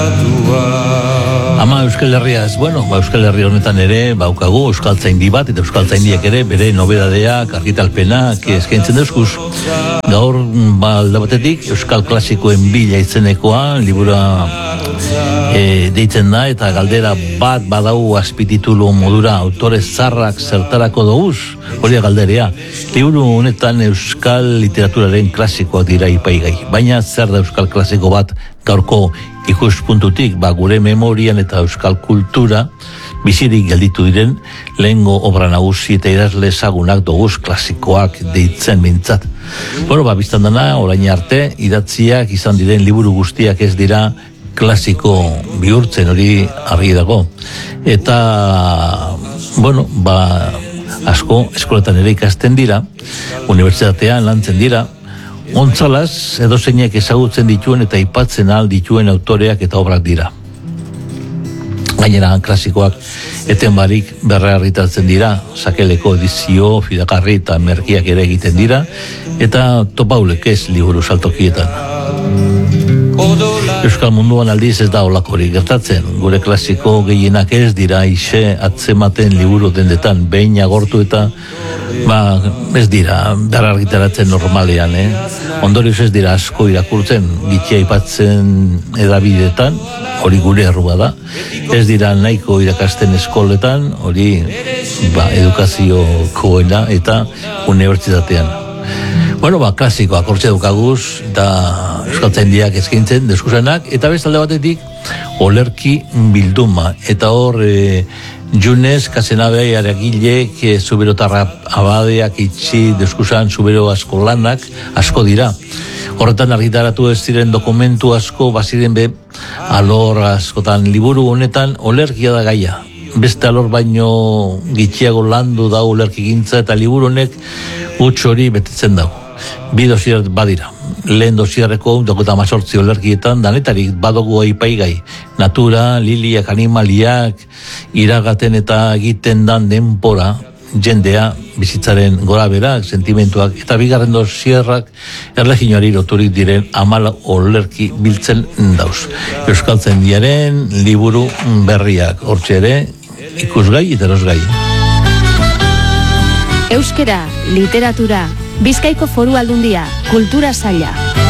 Ama Euskal Herriaz, Euskal Herri honetan ere baukagu euskaltzaindi bat, eta euskaltzaindiak ere bere nobedadeak, argitalpenak eskaintzen dauzkuz. Gaur alde batetik Euskal Klasikoen bila izenekoa libura deitzen da, eta galdera bat badau azpititulu modura autore zarrak zertarako doguz, hori galderea. Liburu honetan Euskal literaturaren klasikoak dira ipaigai, baina zer da Euskal Klasiko bat gaurko ikuspuntutik, gure memorian eta euskal kultura bizirik gelditu diren lehengo obra nagusi eta idazle ezagunak doguz klasikoak deitzen mintzat. Biztan dana, orain arte, idatziak izan diren liburu guztiak ez dira klasiko bihurtzen, hori argi dago. Eta, asko eskoletan ere ikasten dira, unibertsitatean lantzen dira, ontzalaz edozeinek ezagutzen dituen eta aipatzen ahal dituen autoreak eta obrak dira. Gainera klasikoak eten barik berrarritatzen dira, sakeleko edizio, fidagarri eta merkiak ere egiten dira, eta topaulek ez liburu saltokietan. Euskal munduan aldiz ez da olakorik gertatzen, gure klasiko gehienak ez dira ise atzematen liburu dendetan, behin agortu eta ez dira berrargitaratzen normalean, ondorioz ez dira asko irakurtzen, gitxia aipatzen edabidetan, hori gure errua da, ez dira nahiko irakasten eskoletan, hori edukazio koena eta unibertsitatean. Klasikoak hortxe dukaguz, eta euskaltzaindiak eskaintzen deskusanak, eta bestalde batetik olerki bilduma, eta hor Junez, Kasenabea, Aragilek, Zuberotarra abadeak itxi deskusan Zubero asko lanak, asko dira. Horretan argitaratu ez ziren dokumentu asko, baziren alor askotan liburu honetan olerkia da gaia. Beste alor baino gitxiago landu da olerki gintza, eta liburu honek huts hori betetzen dago. Bi dosier badira. Lehen dosierreko 18 olerkietan danetarik badogu aipaigai. Natura, liliak, animaliak, iragaten eta egiten dan denpora, jendea, bizitzaren goraberak, sentimentuak, eta bigarren dosierrak erleginoari loturik diren 14 olerki biltzen dauz. Euskaltzaindiaren liburu berriak, hortxe ere, ikusgai eta erosgai. Euskera, literatura, Bizkaiko Foru Aldundia, Kultura Saila.